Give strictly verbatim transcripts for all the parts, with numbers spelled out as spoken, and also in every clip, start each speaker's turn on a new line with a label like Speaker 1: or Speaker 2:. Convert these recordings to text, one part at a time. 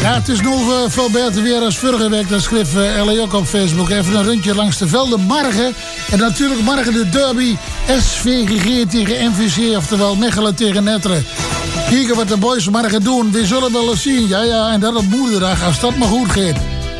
Speaker 1: Ja, het is nog uh, veel beter weer als vorige week. Dat schreef uh, Ellie ook op Facebook. Even een rondje langs de velden morgen. En natuurlijk morgen de derby S V G G tegen M V C. Oftewel Mechelen tegen Netteren. Kijken wat de boys morgen doen. We zullen wel eens zien. Ja, ja, en dat op moederdag. Als dat maar goed gaat.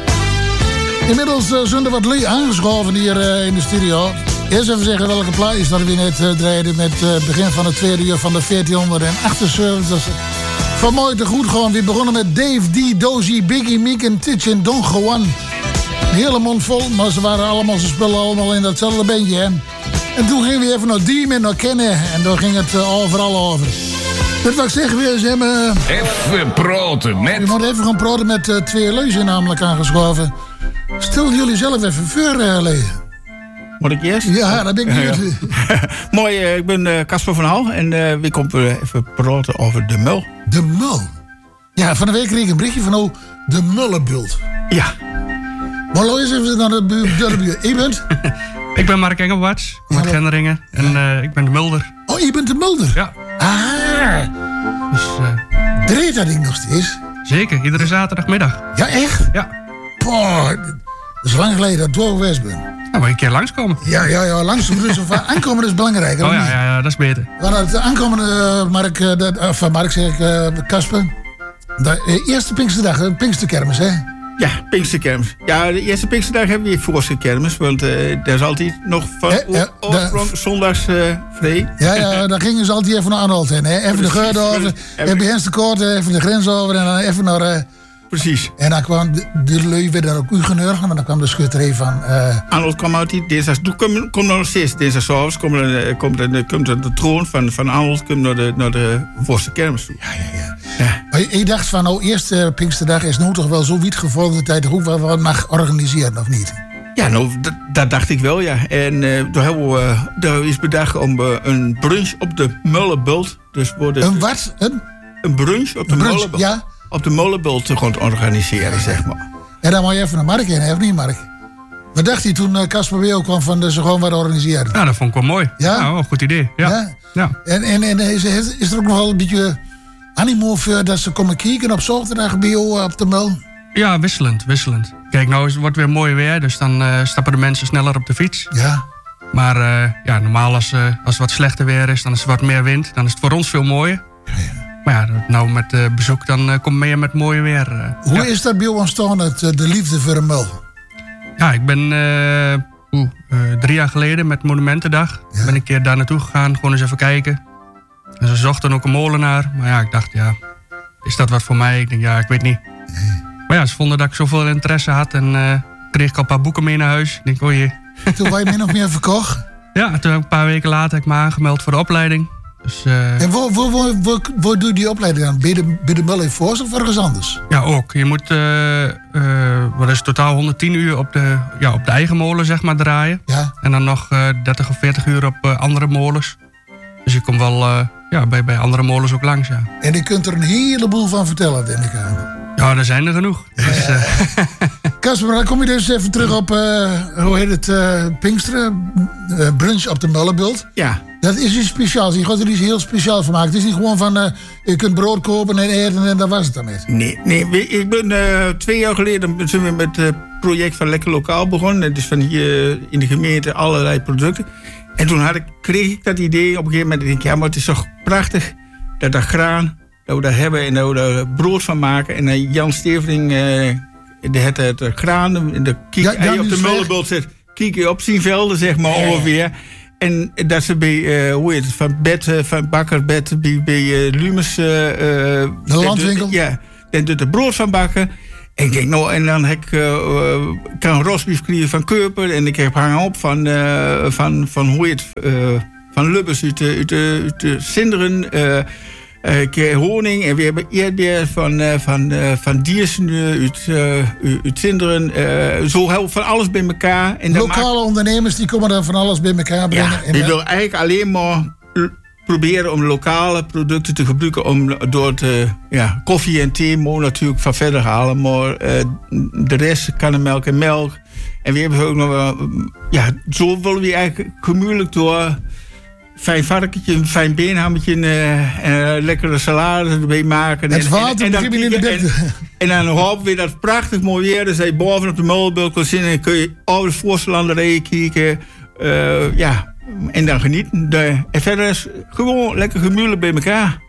Speaker 1: Inmiddels uh, zijn er wat lui aangeschoven hier uh, in de studio. Eerst even zeggen welke plaatjes dat we net uh, draaiden. Met het uh, begin van het tweede uur van de veertienhonderdachtenzeventig. Van mooi te goed gewoon. We begonnen met Dave D, Dozy, Biggie, Meek en Titch en Don Juan. Een hele mond vol, maar ze waren allemaal, ze spullen allemaal in datzelfde bandje. Hè? En toen gingen we even naar Diemen, naar Kennen. En daar ging het uh, overal over. Dat wat ik zeg weer, ze hebben...
Speaker 2: Even praten met...
Speaker 1: Je moet even gaan praten met uh, twee leuzen namelijk aangeschoven. Stel jullie zelf even voor, uh, Lee.
Speaker 3: Moet ik eerst?
Speaker 1: Ja, dat ben ik niet.
Speaker 3: Mooi, uh, ik ben Casper uh, van Hal en uh, we komen uh, even praten over de mul.
Speaker 1: De mul? Ja, van de week kreeg ik een berichtje van oh, de mullenbult.
Speaker 3: Ja.
Speaker 1: Maar loop eens even naar de buurt. Je bent?
Speaker 4: Ik ben Mark Engelwarts,
Speaker 1: ja,
Speaker 4: uit Genderingen. Ja. En uh, ik ben de mulder.
Speaker 1: Oh, je bent de mulder?
Speaker 4: Ja.
Speaker 1: Ah.
Speaker 4: Dus, uh,
Speaker 1: Dreed dat ding nog steeds?
Speaker 4: Zeker, iedere zaterdagmiddag.
Speaker 1: Ja, echt?
Speaker 4: Ja.
Speaker 1: Poh, dat is lang geleden dat ik door geweest ben.
Speaker 4: Nou, moet je een keer langskomen.
Speaker 1: Ja, ja, ja, langskomen. Dus aankomen is belangrijk.
Speaker 4: Oh ja, ja, ja, dat is beter.
Speaker 1: Maar het aankomen, uh, Mark, uh, dat, of Mark zeg ik, uh, Kasper. De uh, eerste Pinksterdag, de Pinksterkermis, hè?
Speaker 3: Ja, Pinksterkermis. Ja, de eerste Pinksterdag hebben we weer voorste kermis. Want uh, daar is altijd nog van
Speaker 1: eh, ja,
Speaker 3: oorsprong de... zondags uh, vrij.
Speaker 1: Ja, ja, daar gingen ze altijd even naar Arnold heen. Hè? Even precies, de geurde over, even bij Hens de Koort, even de grens over en dan even naar... Uh,
Speaker 3: Precies.
Speaker 1: En dan kwam de, de lui weer dan ook u geneurgen, maar dan kwam de schutterij van... Uh...
Speaker 3: Arnold kwam uit die dinsdag. Toen komt kom nog steeds dinsdagsavonds. Komt er, komt er, komt er de troon van, van Arnold komt naar de, naar de voorste kermis toe.
Speaker 1: Ja, ja, ja. ja. Maar ik dacht van, nou, eerste Pinksterdag is nu toch wel zo wiet gevolgde tijd hoe we wat mag organiseren, of niet?
Speaker 3: Ja, nou, dat, dat dacht ik wel, ja. En uh, daar, hebben we, uh, daar is bedacht om uh, een brunch op de Mullenbult. Dus worden
Speaker 1: een wat? Een,
Speaker 3: een brunch op de Mullenbult.
Speaker 1: Ja.
Speaker 3: Op de Molenbult te gaan organiseren, zeg maar.
Speaker 1: En dan moet je even naar Mark heen, of niet, Mark? Wat dacht hij toen Casper uh, bij jou kwam van de, ze gewoon wat organiseren?
Speaker 4: Ja, dat vond ik wel mooi.
Speaker 1: Ja?
Speaker 4: Nou, een goed idee. Ja. ja?
Speaker 1: ja. En, en, en is, is er ook nog wel een beetje animo voor dat ze komen kijken op zaterdag bij jou op de Mul?
Speaker 4: Ja, wisselend, wisselend. Kijk, nou is het wordt weer mooi weer, dus dan uh, stappen de mensen sneller op de fiets.
Speaker 1: Ja.
Speaker 4: Maar uh, ja, normaal als, uh, als het wat slechter weer is, dan is er wat meer wind. Dan is het voor ons veel mooier.
Speaker 1: Ja, ja.
Speaker 4: Maar ja, nou met uh, bezoek, dan uh, komt meer met mooie weer. Uh,
Speaker 1: Hoe
Speaker 4: ja.
Speaker 1: is dat bij jou ontstaan, het, uh, de liefde voor een mul?
Speaker 4: Ja, ik ben uh, oe, uh, drie jaar geleden met Monumentendag. Ja. Ben ik een keer daar naartoe gegaan, gewoon eens even kijken. En ze zochten ook een molenaar. Maar ja, ik dacht, ja, is dat wat voor mij? Ik denk, ja, ik weet niet.
Speaker 1: Nee.
Speaker 4: Maar ja, ze vonden dat ik zoveel interesse had. En uh, kreeg ik al een paar boeken mee naar huis. Ik denk, oh jee.
Speaker 1: Toen was je min of meer verkocht?
Speaker 4: Ja, toen heb ik een paar weken later heb ik me aangemeld voor de opleiding. Dus, uh,
Speaker 1: en waar, waar, waar, waar, waar doe je die opleiding dan? Bij de, bij de Mul in Voorst of ergens anders?
Speaker 4: Ja, ook. Je moet, uh, uh, wat is totaal honderdtien uur op de, ja, op de eigen molen, zeg maar, draaien.
Speaker 1: Ja.
Speaker 4: En dan nog uh, dertig of veertig uur op uh, andere molens. Dus je komt wel uh, ja, bij, bij andere molens ook langs, ja.
Speaker 1: En je kunt er een heleboel van vertellen, denk ik aan.
Speaker 4: Ja, er zijn er genoeg.
Speaker 1: Casper, dus, uh... dan kom je dus even terug op, uh, hoe heet het, uh, Pinksteren, uh, brunch op de Mullenbult.
Speaker 3: Ja. Dat
Speaker 1: is iets speciaals. Je gaat er iets heel speciaals van maken. Het is niet gewoon van, uh, je kunt brood kopen en eten en dat was het daarmee.
Speaker 3: Nee, nee ik ben uh, twee jaar geleden zijn we met het project van Lekker Lokaal begonnen. Dus van hier in de gemeente allerlei producten. En toen had ik, kreeg ik dat idee op een gegeven moment. Ik denk, ja, maar het is toch prachtig dat dat graan, dat we dat hebben en dat we daar brood van maken. En uh, Jan Stevering, uh, de, het, het graan, de kiek, ja, hij op de Mullenbult zit, kijk je op zijn velden, zeg maar, ja, ongeveer. En dat ze bij, uh, hoe heet het, van Bed, uh, van Bakker Bed, bij, bij uh, Lumes... Uh,
Speaker 1: de landwinkel?
Speaker 3: Ja, daar doet er brood van bakken. En ik denk, nou, en dan heb ik, uh, uh, kan rosbief krijgen van Keuper. En ik heb hangen op van, uh, van, van hoe heet het, uh, van Lubbers uit de, uit de, uit de Sinderen. Uh, uh, honing. En we hebben eerder van, uh, van, uh, van Diersen uit, uh, uit Sinderen. Uh, zo heel van alles bij elkaar. En
Speaker 1: lokale maakt... ondernemers die komen dan van alles bij elkaar brengen.
Speaker 3: Ja, die willen eigenlijk alleen maar proberen om lokale producten te gebruiken om door de ja, koffie en thee moet natuurlijk van verder halen, maar uh, de rest kannenmelk en melk. En we hebben ook nog wel, ja, zo willen we eigenlijk gemoeilijk door fijn varkentje, een fijn beenhammetje, uh, en uh, lekkere salade erbij maken.
Speaker 1: Het
Speaker 3: en,
Speaker 1: water
Speaker 3: en, en,
Speaker 1: begint in de
Speaker 3: en,
Speaker 1: bek.
Speaker 3: en dan hopen we dat het prachtig mooi weer is. Dat je bovenop de molenbult kunt zitten en kun je over de voorstelanderijen kijken. Uh, ja, en dan genieten. De, en verder is gewoon lekker gemullen bij elkaar.